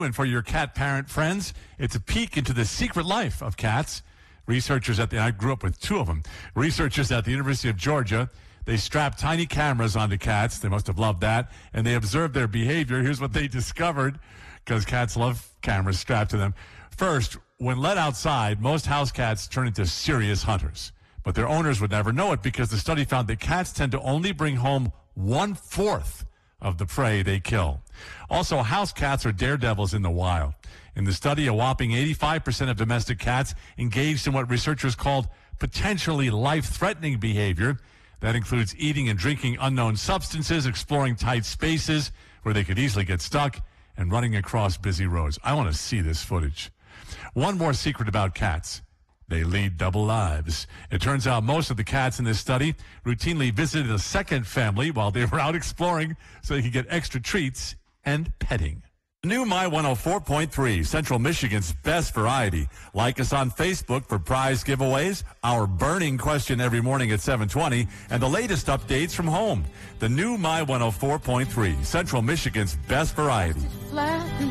And for your cat parent friends, it's a peek into the secret life of cats. I grew up with two of them. Researchers at the University of Georgia, they strapped tiny cameras onto cats. They must have loved that. And they observed their behavior. Here's what they discovered, because cats love cameras strapped to them. First, when let outside, most house cats turn into serious hunters. But their owners would never know it, because the study found that cats tend to only bring home 1/4 of the prey they kill. Also, house cats are daredevils in the wild. In the study, a whopping 85% of domestic cats engaged in what researchers called potentially life-threatening behavior. That includes eating and drinking unknown substances, exploring tight spaces where they could easily get stuck, and running across busy roads. I want to see this footage. One more secret about cats. They lead double lives. It turns out most of the cats in this study routinely visited a second family while they were out exploring so they could get extra treats and petting. New My 104.3, Central Michigan's best variety. Like us on Facebook for prize giveaways, our burning question every morning at 7:20, and the latest updates from home. The new My 104.3, Central Michigan's best variety.